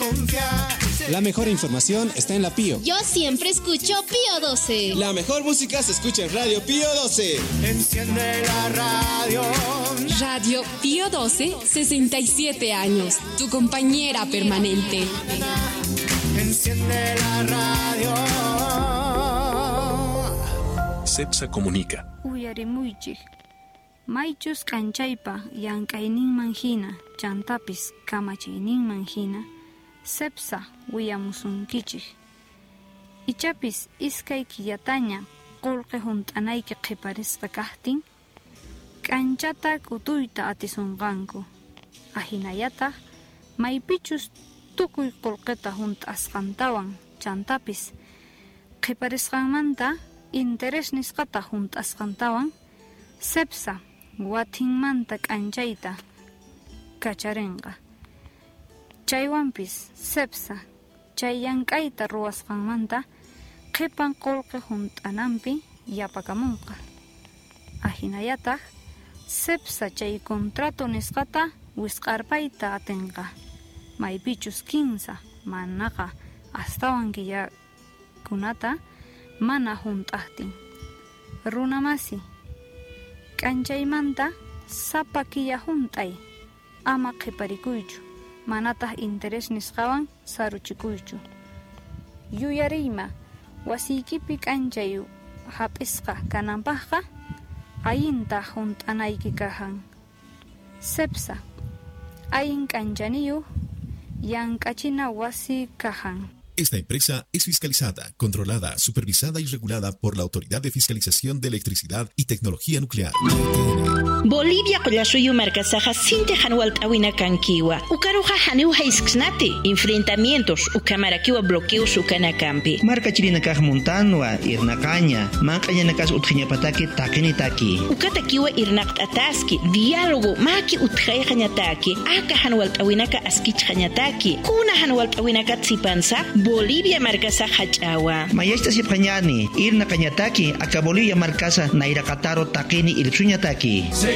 confiar. La mejor información está en la Pío. Yo siempre escucho Pío 12. La mejor música se escucha en Radio Pío 12. Enciende la radio. Radio Pío 12, 67 años. Tu compañera permanente. Enciende la radio. CEPSA comunica. Uyarimuychik. Maychus kanchaypa llank'ayninman hina, chantapis kamachiyninman hina, CEPSA willamusunkichik. Ichapis iskay killataña qullqi hunt'anayki qiparisqa kaqtin, k'anchata k'utuyta atisunqanku. Ahinallataq maypichus tukuy qullqita hunt'asqantawan chantapis qiparisqanmanta interés nisqata hunt'asqantawan CEPSA watinmanta k'anchayta kacharinqa. Chaywanpis CEPSA chay llank'ayta ruwasqanmanta qipan qullqi hunt'ananpi yapakamunqa. Ahinallataq CEPSA chay contrato nisqata wisq'arpayta atinqa. Maypichus 15 manaqa astawan killakunata mana hunt'aqtin. Runamasi k'anchaymanta sapa killa hunt'ay ama qiparikuychu, manataq interés nisqawan saruchikuychu. Yuyariyma wasiykipi k'anchay hap'isqa kananpaqqa allinta hunt'anayki kahan. CEPSA allin k'anchaniyuq llank'achina wasi kahan. Esta empresa es fiscalizada, controlada, supervisada y regulada por la Autoridad de Fiscalización de Electricidad y Tecnología Nuclear. Bolivia qullashuyu markasaja sinte hanwaltawina kankiwa. Ukaruja haniuja isknati. Enfrentamientos ukamarakiwa bloqueos ukanakampi. Marca chirina kaj montanwa irnaqaña. Manqañanakas utjiñapataki takinitaki. Ukatakiwa irnaqtataski. Diálogo maki utjayjañataki. Aka hanwaltawinaka askichjañataki. Kuna hanwaltawinaka tsipansa. Bolivia markasa hachawa. Mayesta sipjañani irnaqañataki aka Bolivia markasa nairakataro takini ilsuñataki.